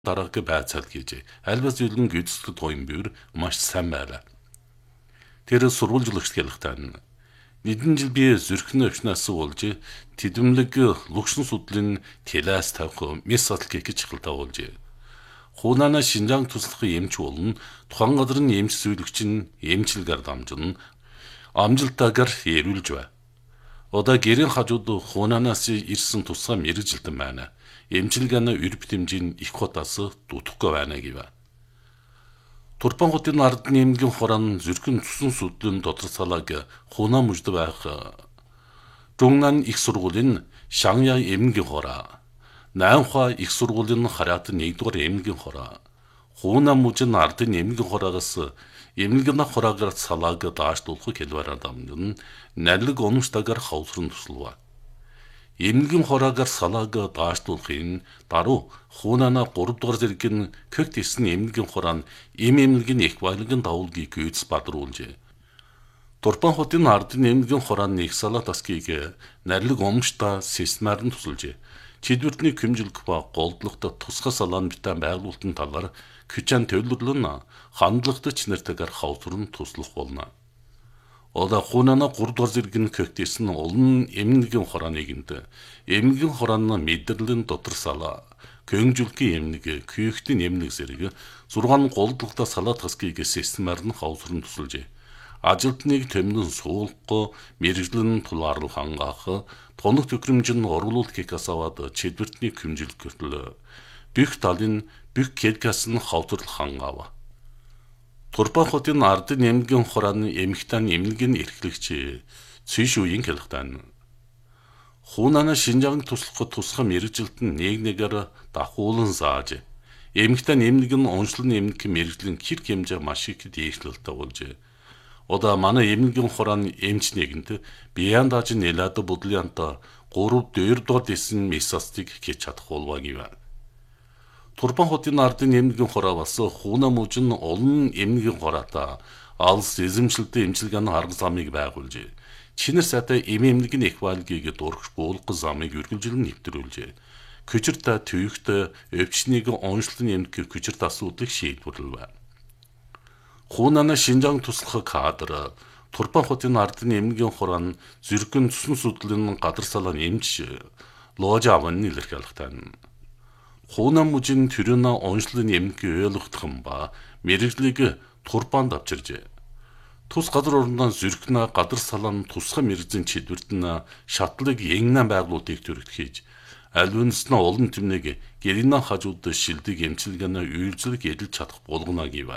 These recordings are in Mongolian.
дараагийн байцаал гэжээ. Альбас зүйлэн гүйцэтгэл тоон бивэр маш сайн байлаа. Тэр сурвалжлагч хэлэхтэн нэгэн жил би зүрхний өвчнөөс болж тэдэмлэг лugшин судлын телаас тавих мис сатл гэж хэлдэг болж. Хуунана Шинжаан туслахын эмч болон тухайн газрын эмч зөвлөгч нь эмчилгээр дамжин амжилтаагаар ярилж байна. Одоо гэрийн хажууд хуунанаас ирсэн тусгай мэрэгжилтэн байна. Эмчилгээний өр битэмжийн их хотоос дутхгүй байна гэв. Турпан хотын ард нэмгийн хорон зүрхэн цусан судлын дотор салааг хуунаа мужид байх Зунгнан их сургуулийн Шаньяй эмнгийн хороо, Найнхуа их сургуулийн Хараат 1-р эмнгийн хороо, Хуунаа мужийн ардын эмнгийн хороогоос эмнгийн хороогаар салааг даашлуулах хэлбэрээр дамжин налиг онцтойгоор хавсран туслав. Эмнгийн хороогаар салааг даашлуулахын даруй Хуунана 3-р зэргийн көгт исэн эмнгийн хороо эмнэлгийн их байлгын давуулгийг гүйц бадруулжээ. Турпан хотын ардын эмнэлгийн хорооны их салаа таскийг налиг омштой системаар нь тусалжээ. Чидвэртний хэмжилг ба голдлогтой тусгай салааны битэн байгуулалтын талаар Кючан төлөвлөлөн хандлагатай нэртэйгээр хавсран туслах болно. Одоо Хуунана 3-р зэргийн көгтөсөн олон эмнэлгийн хорооны гинт эмнэлгийн хорооны мэдрэлийн дотор салаа Көнгжүлгийн эмнэг, күйхтийн эмнэг зэрэг 6 голдлогтой салаа таскийг системаар нь хавсран тусалжээ. Ажилтныг тэмнэн суулгах, мэрэгжлэн тулаарлал хангаах, тоног төхөөрөмжийн оруулалтыг асаваад чидвэртний хэмжилт гэртэл бүх талын бүх келкас нь хавтар хангаав. Турпан хотын ардын эмнэлгийн хорооны эмхтэн эмнэлгийн эрхлэгч Цэшүүийн хэлэхтэн Хуунана Шинжаан туслахад тусгай мэрэгжилтэн нэг-нэгээр дахуулан зааж эмхтэн эмнэлгийн онцлон эмнэлэг мэрэгжлийн хэр хэмжээ маш их дээшлэлтэй болж одоо манай эмнэлгийн хорооны эмч нэгэнт Бияндаж нэлээд бодлоонтой 3-4 дисэн месастик хийж чадах болваа гэв. Турпан хотын ардын эмнэлгийн хороо бас Хуунаа мужийн олон эмнэлгийн хороотой алс эзэмшилтэй эмчилгээний арга замыг байгуулжээ. Чинэр сайтай эмнэлгийн их байлгийг дургах буулгах замыг үргэлжлэн нэвтрүүлжээ. Күчирта төвөгтэй өвчнийг онцлон эмнэлэг күчирт асуудлыг шийдвэрлэв. Хуунана Шинжаан туслах кадр Турпан хотын ардын эмнэлгийн хорооны зүрхэн цусан судлын гадар салааны эмч Ложа аван илэрхийлэхтэн Хуунаа мужийн төрөна онцлон эмнэлгийг ойлгохдох ба мэрэгжлийг Турпанд авчиржээ. Тус газар орноо зүрхнээ гадар салааны тусгай мэрэгжлийн чидвэртэн шатлыг янгнан байгуулалтыг төрөгт хийж альвынснаа олон тэмнийг гэрийнэ хажууд шилдэг эмчилгээний үйлчлэг эдэлж чадах болгоно гэв.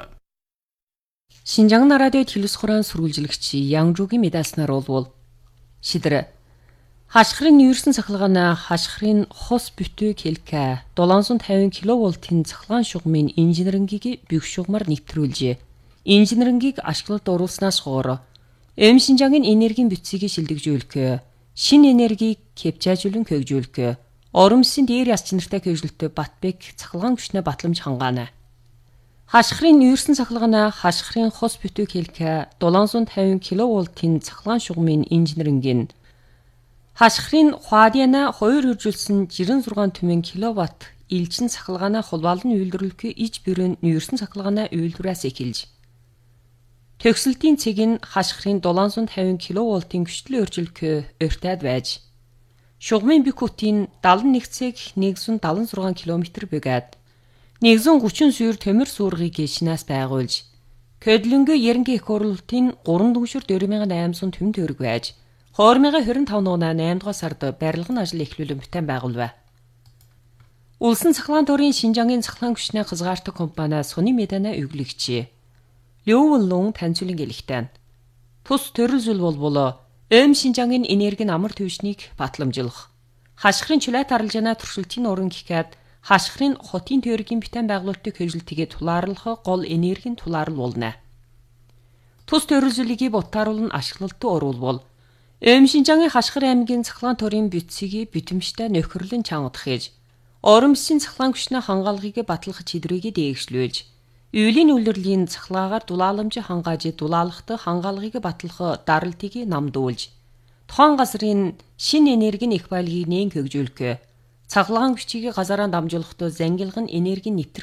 Шинжаан радио телевиз хураан сурвалжлагч Янжуугийн медалснаар болвол шидэр хашхрын нүүрсэн цахилгааны хашхрын хос бүтэг хэлкэ 750 кВт-ийн цахилгаан шугамын инженерингийг бүх шугамар нэвтрүүлжээ. Инженерингийг ашиглалд оруулснаас хойш Шинжаагийн энергийн бүтцийг шилдэгжүүлэх, шин энергийг кэпчажүүлэн хөгжүүлэх, оромсын дээр яс чанартай хөгжөлтөй Батбек цахилгаан хүчнээ батламж хангаана. Хашхрын нүүрсэн цахилгааны хашхрын хос бүтэг хэлкэ 750 кВт-ийн цахилгаан шугамын инженерингийн хашхрын хуадиана 2 үржилсэн 96 түмэн кВт илжин цахилгааны хулбалны үйлдвэрлэх иж бүрэн нүүрсэн цахилгааны үйлдвэраас эхэлж төгсөлтийн цэг нь хашхрын 750 кВт-ийн хүчлэн өржилөх өртөд байж шугамын бик хүтийн 71 цэг 176 км бөгөөд 130 суур төмөр суургийг шинаас байгуулж Көдлөнгө ерөнхий их хурлын 3 дүншүр 4800 төм төгрөг байж 2025 оны 8 дугаар сард барилгын ажил эхлүүлэн бүтээн байгуулв. Улсын цахилгаан төрийн Шинжаагийн цахилгаан хүчний хязгаартай компаниас Суны медана өглөгч Лёвлун танцуулын гэлэгтэн тус төрөл зүйл болбол Шинжаагийн энергийн амар төвшнийг батламжуулах хашхрын чулаа таралжана туршилтын уран гэхэд хашхрын хотын төргийн бүтээн байгуулалтыг хөгжүүлтэйгээ тулаарлах гол энергийн тулаарл болно. Тус төрөл зүйлийг бутааруулн ашиглалтад оруулбал Шинжаагийн хашхар аймгийн цахилгаан төрийн бүтцийг бүтэмжтэй нөхөрлөн чангадах хийж оромсын цахилгаан хүчний хангаалгыг батлах чидрийг дээгшлүүлж үйлийн үйлдвэрлэлийн цахилгаагаар дулааламж хангааж дулаалгахад хангаалгыг батлах даралтыг намдуулж тухайн газрын шин энергийн их байлгийг нээн хөгжүүлэх Цаглагаан бичгийг газараа дамжуулахдаа зангилга нь энерги нэвтрэх